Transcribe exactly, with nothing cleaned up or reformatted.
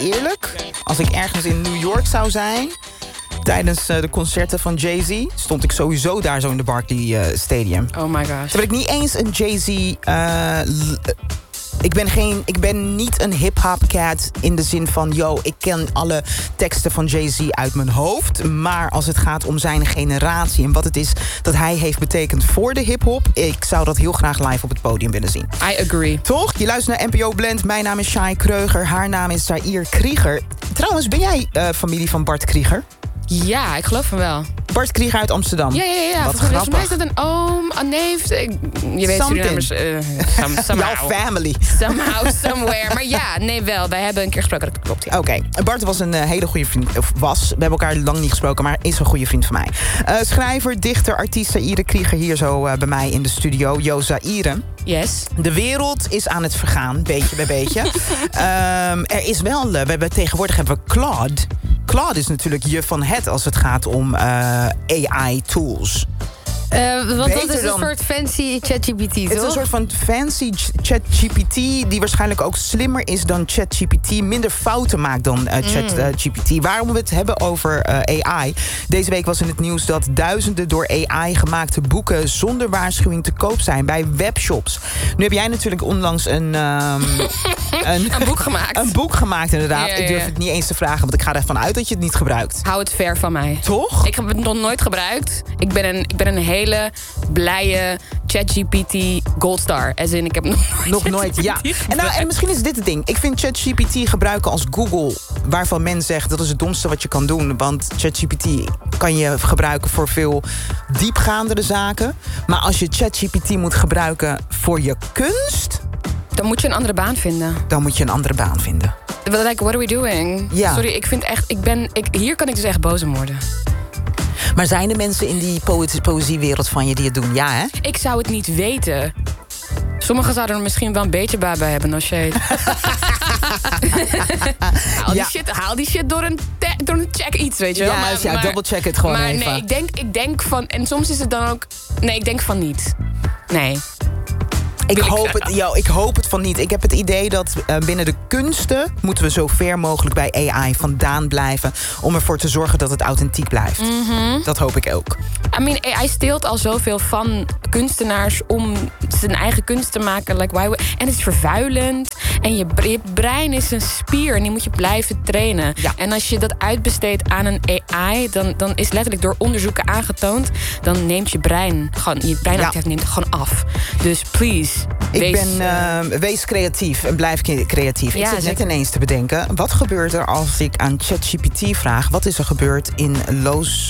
eerlijk, als ik ergens in New York zou zijn tijdens uh, de concerten van Jay-Z, stond ik sowieso daar zo in de Barclays uh, Stadium. Oh my gosh. Terwijl ik niet eens een Jay-Z... Uh, l- Ik ben, geen, ik ben niet een hip-hop cat in de zin van... yo, ik ken alle teksten van Jay-Z uit mijn hoofd. Maar als het gaat om zijn generatie en wat het is dat hij heeft betekend voor de hip-hop, ik zou dat heel graag live op het podium willen zien. I agree. Toch? Je luistert naar N P O Blend. Mijn naam is Shai Kreuger. Haar naam is Zaire Krieger. Trouwens, ben jij uh, familie van Bart Krieger? Ja, ik geloof hem wel. Bart Krieger uit Amsterdam. Ja, ja, ja. Wat Volgens grappig. mij is dat een oom, een neef. Ik, je weet, Surinamers... Uh, some, somehow. Jouw family. Somehow, somewhere. Maar ja, nee, wel. Wij hebben een keer gesproken, dat klopt, ja. Oké, okay. Bart was een uh, hele goede vriend. Of was. We hebben elkaar lang niet gesproken, maar is een goede vriend van mij. Uh, schrijver, dichter, artiest Zaire Krieger hier zo uh, bij mij in de studio. Yo, Zaire. Yes. De wereld is aan het vergaan, beetje bij beetje. um, er is wel... Uh, we hebben, tegenwoordig hebben we Claude. Claude is natuurlijk je van het als het gaat om uh, A I-tools. Uh, want dat is een dan, soort fancy ChatGPT, toch? Het is een soort van fancy ChatGPT die waarschijnlijk ook slimmer is dan ChatGPT. Minder fouten maakt dan uh, ChatGPT. Mm. Waarom we het hebben over uh, A I? Deze week was in het nieuws dat duizenden door A I gemaakte boeken zonder waarschuwing te koop zijn bij webshops. Nu heb jij natuurlijk onlangs een... Um, een, een boek gemaakt. Een boek gemaakt, inderdaad. Ja, ja, ja. Ik durf het niet eens te vragen, want ik ga ervan uit dat je het niet gebruikt. Hou het ver van mij. Toch? Ik heb het nog nooit gebruikt. Ik ben een, ik ben een hele blije ChatGPT Goldstar. As in, ik heb nog nooit, nog nooit ja. En, nou, en misschien is dit het ding. Ik vind ChatGPT gebruiken als Google, waarvan men zegt dat is het domste wat je kan doen. Want ChatGPT kan je gebruiken voor veel diepgaandere zaken. Maar als je ChatGPT moet gebruiken voor je kunst, dan moet je een andere baan vinden. Dan moet je een andere baan vinden. Like, what are we doing? Ja. Sorry, ik vind echt... Ik ben, ik, hier kan ik dus echt boos om worden. Maar zijn er mensen in die poëzie, poëziewereld van je die het doen? Ja, hè? Ik zou het niet weten. Sommigen zouden er misschien wel een beetje bij bij hebben als je... haal, ja. die shit, haal die shit door een, te, door een check iets, weet je wel. Ja, maar, dus ja maar, double check het gewoon maar even. Maar nee, ik denk, ik denk van... En soms is het dan ook... Nee, ik denk van niet. Nee. Ik hoop, het, yo, ik hoop het van niet. Ik heb het idee dat uh, binnen de kunsten moeten we zo ver mogelijk bij A I vandaan blijven, om ervoor te zorgen dat het authentiek blijft. Mm-hmm. Dat hoop ik ook. I mean, A I steelt al zoveel van kunstenaars om zijn eigen kunst te maken. Like, why we, en het is vervuilend. En je, je brein is een spier en die moet je blijven trainen. Ja. En als je dat uitbesteedt aan een A I, dan, dan is letterlijk door onderzoeken aangetoond, dan neemt je brein gewoon, je breinactiviteit ja. neemt gewoon af. Dus please. Ik wees, ben, uh, wees creatief en blijf creatief. Ja, ik zit net zeker. ineens te bedenken, wat gebeurt er als ik aan ChatGPT vraag, wat is er gebeurd in Los